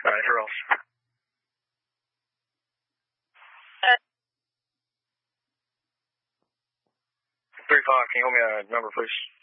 All right, who else? 3-5, can you hold me a number, please?